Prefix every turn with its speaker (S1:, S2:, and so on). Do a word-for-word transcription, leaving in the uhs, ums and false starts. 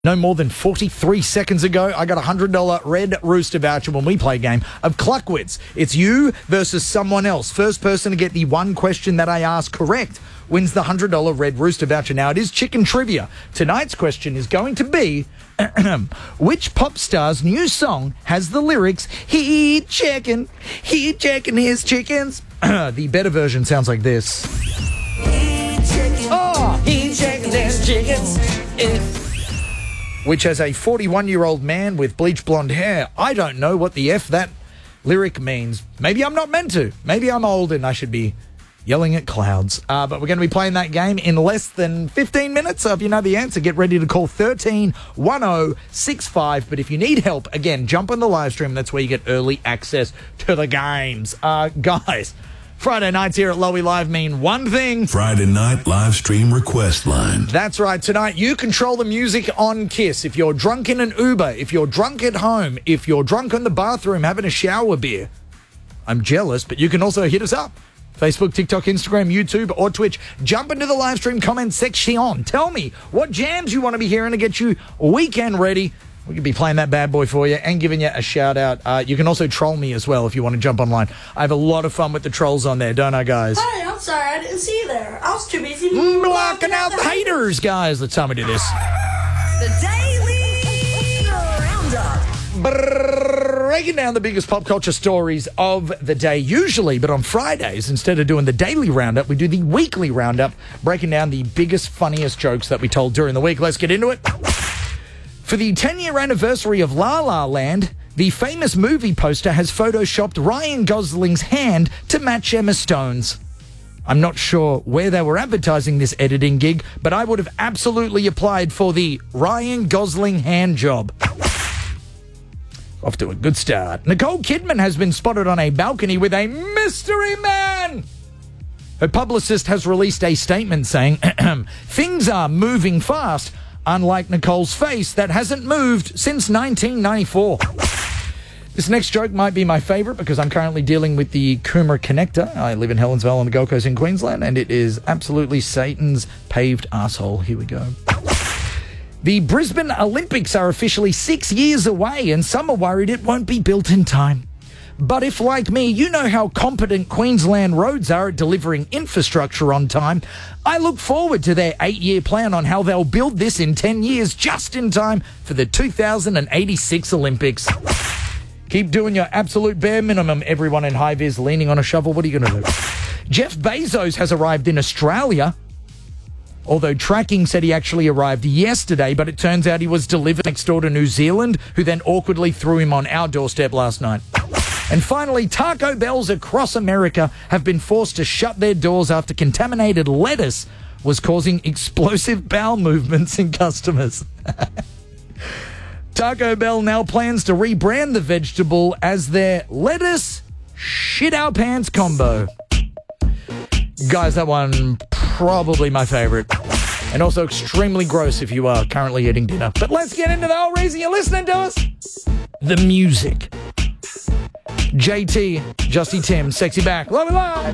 S1: No more than forty-three seconds ago, I got a one hundred dollars Red Rooster voucher when we play a game of Cluckwits. It's you versus someone else. First person to get the one question that I ask correct wins the one hundred dollars Red Rooster voucher. Now, it is chicken trivia. Tonight's question is going to be, which pop star's new song has the lyrics, he chicken, he chicken his chickens? The better version sounds like this. He chicken, oh, he chicken his chickens. It Which, as a forty-one-year-old man with bleach blonde hair, I don't know what the F that lyric means. Maybe I'm not meant to. Maybe I'm old and I should be yelling at clouds. Uh, but we're going to be playing that game in less than fifteen minutes. So if you know the answer, get ready to call one three one zero six five. But if you need help, again, jump on the live stream. That's where you get early access to the games. Uh, guys, Friday nights here at Lowy Live mean one thing.
S2: Friday night live stream request line.
S1: That's right. Tonight, you control the music on KISS. If you're drunk in an Uber, if you're drunk at home, if you're drunk in the bathroom having a shower beer, I'm jealous, but you can also hit us up. Facebook, TikTok, Instagram, YouTube, or Twitch. Jump into the live stream comment section. Tell me what jams you want to be hearing to get you weekend ready. We could be playing that bad boy for you and giving you a shout out. Uh, you can also troll me as well if you want to jump online. I have a lot of fun with the trolls on there, don't I, guys?
S3: Hey, I'm sorry, I didn't see you there. I was too busy
S1: Mm, blocking out the haters, guys. Let's time me do this.
S4: The Daily Roundup.
S1: Breaking down the biggest pop culture stories of the day, usually, but on Fridays, instead of doing the daily roundup, we do the weekly roundup, breaking down the biggest, funniest jokes that we told during the week. Let's get into it. For the ten-year anniversary of La La Land, the famous movie poster has photoshopped Ryan Gosling's hand to match Emma Stone's. I'm not sure where they were advertising this editing gig, but I would have absolutely applied for the Ryan Gosling hand job. Off to a good start. Nicole Kidman has been spotted on a balcony with a mystery man. Her publicist has released a statement saying, things are moving fast, unlike Nicole's face that hasn't moved since nineteen ninety-four. This next joke might be my favourite because I'm currently dealing with the Coomera Connector. I live in Helensvale on the Gold Coast in Queensland, and it is absolutely Satan's paved arsehole. Here we go. The Brisbane Olympics are officially six years away, and some are worried it won't be built in time. But if, like me, you know how competent Queensland roads are at delivering infrastructure on time, I look forward to their eight-year plan on how they'll build this in ten years, just in time for the two thousand eighty-six Olympics. Keep doing your absolute bare minimum, everyone in high-vis leaning on a shovel. What are you going to do? Jeff Bezos has arrived in Australia, although tracking said he actually arrived yesterday, but it turns out he was delivered next door to New Zealand, who then awkwardly threw him on our doorstep last night. And finally, Taco Bells across America have been forced to shut their doors after contaminated lettuce was causing explosive bowel movements in customers. Taco Bell now plans to rebrand the vegetable as their lettuce shit our pants combo. Guys, that one probably my favorite. And also extremely gross if you are currently eating dinner. But let's get into the whole reason you're listening to us. The music. J T, Justy Tim, Sexy Back. Love it live.